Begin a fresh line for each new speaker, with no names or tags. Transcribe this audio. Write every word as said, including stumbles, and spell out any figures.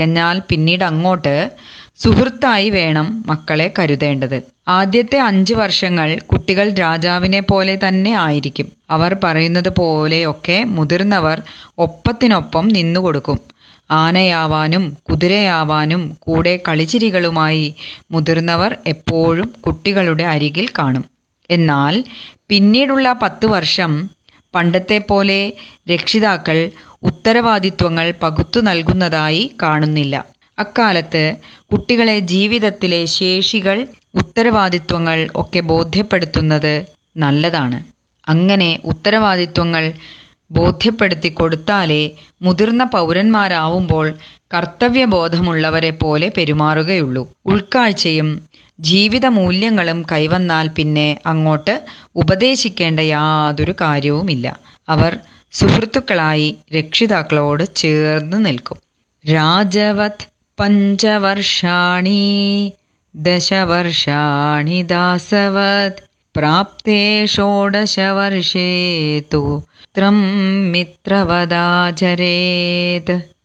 തികഞ്ഞാൽ പിന്നീട് അങ്ങോട്ട് സുഹൃത്തായി വേണം മക്കളെ കരുതേണ്ടത്. ആദ്യത്തെ അഞ്ച് വർഷങ്ങൾ കുട്ടികൾ രാജാവിനെ പോലെ തന്നെ ആയിരിക്കും. അവർ പറയുന്നത് പോലെയൊക്കെ മുതിർന്നവർ ഒപ്പത്തിനൊപ്പം നിന്നുകൊടുക്കും. ആനയാവാനും കുതിരയാവാനും കൂടെ കളിച്ചിരികളുമായി മുതിർന്നവർ എപ്പോഴും കുട്ടികളുടെ അരികിൽ കാണും. എന്നാൽ പിന്നീടുള്ള പത്ത് വർഷം പണ്ടത്തെ പോലെ രക്ഷിതാക്കൾ ഉത്തരവാദിത്വങ്ങൾ പകുത്തു നൽകുന്നതായി കാണുന്നില്ല. അക്കാലത്ത് കുട്ടികളെ ജീവിതത്തിലെ ശേഷികൾ, ഉത്തരവാദിത്വങ്ങൾ ഒക്കെ ബോധ്യപ്പെടുത്തുന്നത് നല്ലതാണ്. അങ്ങനെ ഉത്തരവാദിത്വങ്ങൾ ബോധ്യപ്പെടുത്തി കൊടുത്താലേ മുതിർന്ന പൗരന്മാരാവുമ്പോൾ കർത്തവ്യബോധമുള്ളവരെ പോലെ പെരുമാറുകയുള്ളൂ. ഉൾക്കാഴ്ചയും ജീവിത മൂല്യങ്ങളും കൈവന്നാൽ പിന്നെ അങ്ങോട്ട് ഉപദേശിക്കേണ്ട യാതൊരു കാര്യവുമില്ല. അവർ സുഹൃത്തുക്കളായി രക്ഷിതാക്കളോട് ചേർന്ന് നിൽക്കും. രാജവത് പഞ്ചവർഷാണി ദശവർഷാണി ദാസവത് പ്രാപ്തേ ഷോഡശവർഷേ തു ത്രം മിത്രവദാചരേത്.